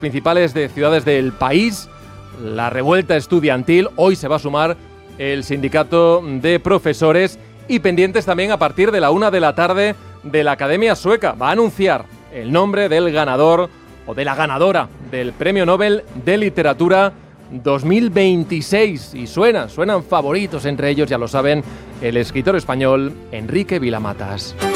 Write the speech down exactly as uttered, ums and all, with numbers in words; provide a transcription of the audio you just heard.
principales de ciudades del país, la revuelta estudiantil. Hoy se va a sumar el sindicato de profesores y pendientes también a partir de la una de la tarde de la Academia Sueca. Va a anunciar el nombre del ganador o de la ganadora del Premio Nobel de Literatura dos mil veintiséis. Y suena, suenan favoritos entre ellos, ya lo saben, el escritor español Enrique Vila-Matas.